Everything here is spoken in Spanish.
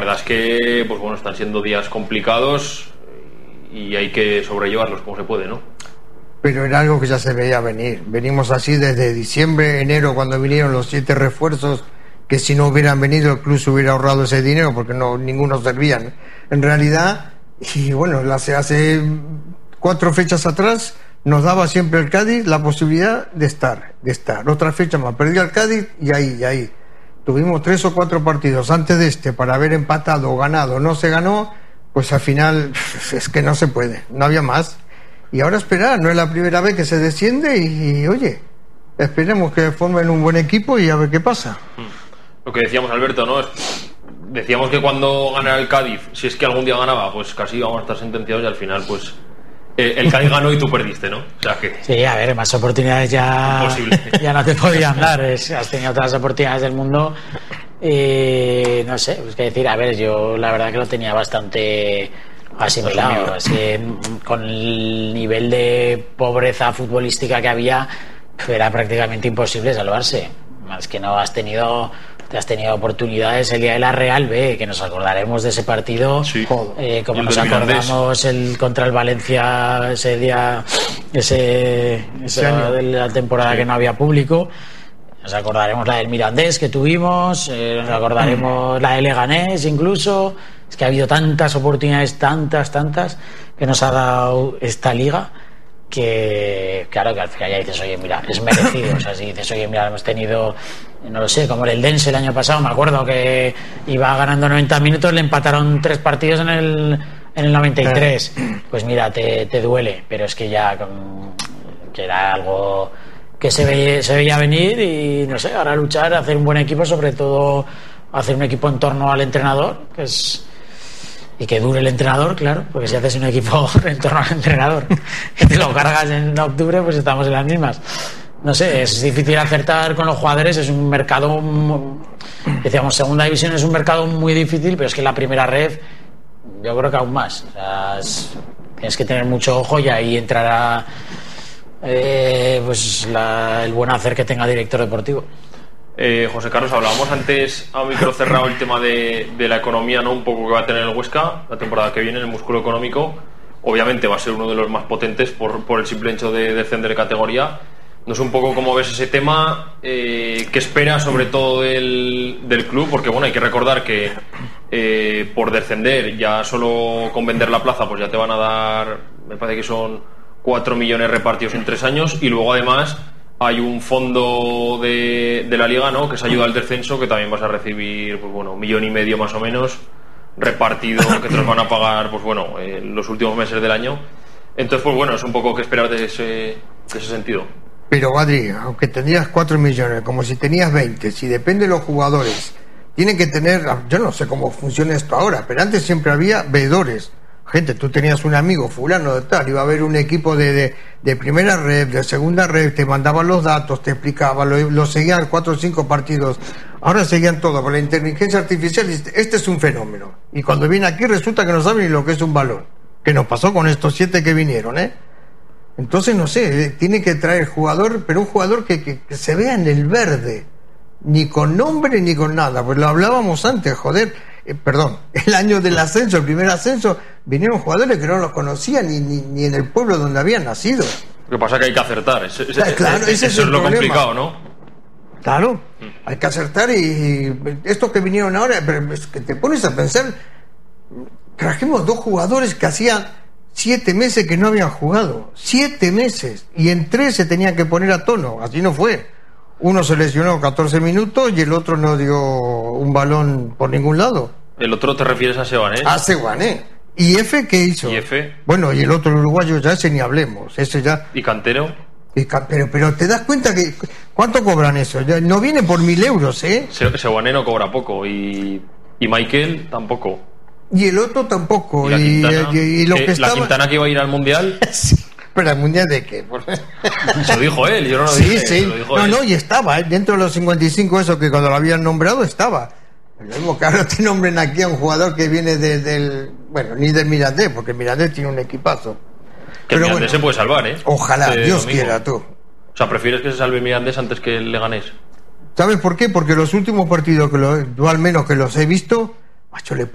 verdad es que, pues bueno, están siendo días complicados y hay que sobrellevarlos como se puede, ¿no? Pero era algo que ya se veía venir. Venimos así desde diciembre, enero, cuando vinieron los 7 refuerzos, que si no hubieran venido el club se hubiera ahorrado ese dinero porque ninguno servían. En realidad, y bueno, hace 4 fechas atrás nos daba siempre el Cádiz la posibilidad de estar. Otra fecha más, perdía el Cádiz y ahí. Tuvimos 3 o 4 partidos antes de para haber empatado o ganado, no se ganó, pues al final es que no se puede, no había más. Y ahora esperar, no es la primera vez que se desciende y oye, esperemos que formen un buen equipo y a ver qué pasa. Lo que decíamos, Alberto, ¿no? Decíamos que cuando ganara el Cádiz, si es que algún día ganaba, pues casi íbamos a estar sentenciados y al final, pues el Cádiz ganó y tú perdiste, ¿no? O sea que... Sí, a ver, más oportunidades ya no te podían dar. Has tenido todas las oportunidades del mundo. No sé, es que decir, a ver, yo la verdad que lo tenía bastante asimilado. Así, con el nivel de pobreza futbolística que había, era prácticamente imposible salvarse. Más que no has tenido oportunidades el día de la Real B, que nos acordaremos de ese partido, sí. Como nos acordamos contra el Valencia ese día, ese año de la temporada, sí, que no había público. Nos acordaremos la del Mirandés que tuvimos, nos acordaremos la de Leganés incluso. Es que ha habido tantas oportunidades, tantas que nos ha dado esta liga, que claro, que al final ya dices, oye, mira, es merecido. O sea, si dices, oye, mira, hemos tenido, no lo sé, como el Dense el año pasado, me acuerdo que iba ganando 90 minutos, le empataron 3 partidos en el 93. Pues mira, te duele, pero es que ya que era algo que se veía venir y no sé, ahora luchar, hacer un buen equipo, sobre todo hacer un equipo en torno al entrenador, y que dure el entrenador, claro, porque si haces un equipo en torno al entrenador que te lo cargas en octubre, pues estamos en las mismas. No sé, es difícil acertar con los jugadores, es un mercado, decíamos, segunda división es un mercado muy difícil, pero es que la primera red yo creo que aún más. O sea, tienes que tener mucho ojo y ahí entrará pues el buen hacer que tenga director deportivo. José Carlos, hablábamos antes a micro cerrado el tema de la economía, ¿no? Un poco que va a tener el Huesca la temporada que viene, el músculo económico. Obviamente va a ser uno de los más potentes por el simple hecho de descender de categoría. No sé un poco cómo ves ese tema, qué espera sobre todo del club, porque bueno, hay que recordar que por descender, ya solo con vender la plaza, pues ya te van a dar, me parece que son 4 millones repartidos en 3 años, y luego además hay un fondo de la liga, ¿no?, que es ayuda al descenso, que también vas a recibir, pues bueno, 1,5 millones más o menos repartido, que te los van a pagar, pues bueno, en los últimos meses del año. Entonces, pues bueno, es un poco que esperar de ese sentido. Pero Adri, aunque tenías 4 millones, como si tenías 20, si depende de los jugadores, tienen que tener, yo no sé cómo funciona esto ahora, pero antes siempre había veedores. Gente, tú tenías un amigo fulano de tal, iba a haber un equipo de primera red, de segunda red, te mandaban los datos, te explicaba, lo seguían 4 o 5 partidos. Ahora seguían todo, con la inteligencia artificial, este es un fenómeno. Y cuando viene aquí resulta que no saben ni lo que es un balón. Que nos pasó con estos 7 que vinieron, Entonces, no sé, tiene que traer jugador, pero un jugador que se vea en el verde, ni con nombre ni con nada. Pues lo hablábamos antes, joder. Perdón, el año del ascenso, el primer ascenso, vinieron jugadores que no los conocían ni en el pueblo donde habían nacido. Lo que pasa es que hay que acertar, claro, ese eso es lo complicado, ¿no? Claro, hay que acertar y estos que vinieron ahora, pero es que te pones a pensar, trajimos 2 jugadores que hacían 7 meses que no habían jugado, 7 meses, y en 3 se tenían que poner a tono, así no fue. Uno se lesionó 14 minutos y el otro no dio un balón por ningún lado. ¿El otro te refieres a Sebané? A Sebané. ¿Y F qué hizo? ¿Y F? Bueno, y el otro uruguayo ya ese ni hablemos, ese ya. ¿Y Cantero? Pero te das cuenta que ¿cuánto cobran eso? Ya no viene por 1.000 euros, Sebané no cobra poco y Michael tampoco. Y el otro tampoco. Y lo que estaba... La Quintana que iba a ir al Mundial. Sí. ¿Pero al Mundial de qué? Eso dijo él, yo no lo dije. Sí, lo dijo él. No, y estaba, dentro de los 55, eso que cuando lo habían nombrado estaba. Lo mismo que ahora te nombren aquí a un jugador que viene del... Bueno, ni del Mirandés, porque el Mirandés tiene un equipazo. Que el Mirandés se puede salvar, Ojalá, Dios quiera, tú. O sea, ¿prefieres que se salve el Mirandés antes que el Leganés? ¿Sabes por qué? Porque los últimos partidos, yo al menos que los he visto, macho, le